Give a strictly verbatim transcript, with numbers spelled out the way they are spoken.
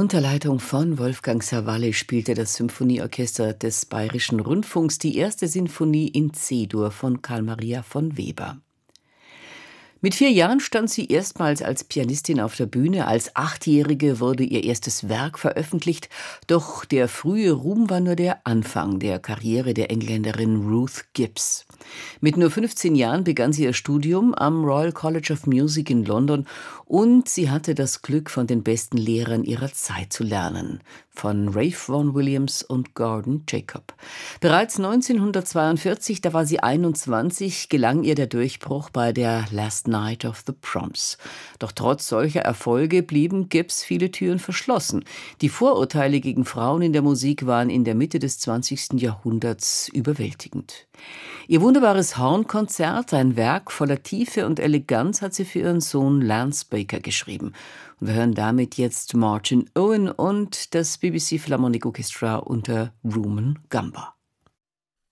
Unter Leitung von Wolfgang Sawally spielte das Symphonieorchester des Bayerischen Rundfunks die erste Sinfonie in C-Dur von Carl Maria von Weber. Mit vier Jahren stand sie erstmals als Pianistin auf der Bühne. Als Achtjährige wurde ihr erstes Werk veröffentlicht. Doch der frühe Ruhm war nur der Anfang der Karriere der Engländerin Ruth Gibbs. Mit nur fünfzehn Jahren begann sie ihr Studium am Royal College of Music in London und sie hatte das Glück, von den besten Lehrern ihrer Zeit zu lernen. Von Ralph Vaughan Williams und Gordon Jacob. Bereits neunzehnhundertzweiundvierzig, da war sie einundzwanzig, gelang ihr der Durchbruch bei der Last Night of the Proms. Doch trotz solcher Erfolge blieben Gibbs viele Türen verschlossen. Die Vorurteile gegen Frauen in der Musik waren in der Mitte des zwanzigsten Jahrhunderts überwältigend. Ihr wunderbares Hornkonzert, ein Werk voller Tiefe und Eleganz, hat sie für ihren Sohn Lance Baker geschrieben. Und wir hören damit jetzt Martin Owen und das B B C Philharmonic Orchestra unter Rumon Gamba.